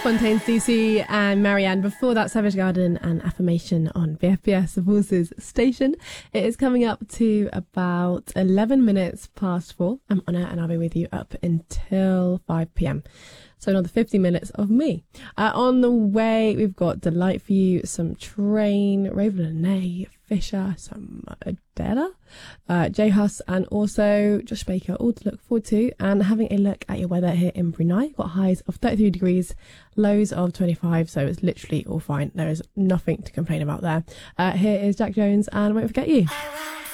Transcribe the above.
Fontaines DC and Marianne. Before that, Savage Garden and Affirmation on BFBS, the Forces station. It is coming up to about 11 minutes past 4. I'm on it and I'll be with you up until 5 p.m. So another 50 minutes of me. On the way, we've got Delight for You, some Train, Raven Lene, Fisher, some Adela, J Hus, and also Josh Baker, all to look forward to. And having a look at your weather here in Brunei, got highs of 33 degrees, lows of 25, so it's literally all fine. There is nothing to complain about there. Here is Jack Jones and Won't Forget You.